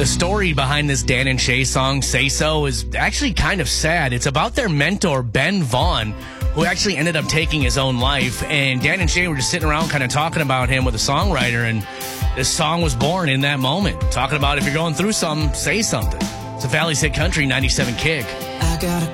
The story behind this Dan and Shay song, Say So, is actually kind of sad. It's about their mentor, Ben Vaughn, who actually ended up taking his own life. And Dan and Shay were just sitting around kind of talking about him with a songwriter, and this song was born in that moment. Talking about if you're going through something, say something. It's a Valley's Hit Country 97 Kick. I got a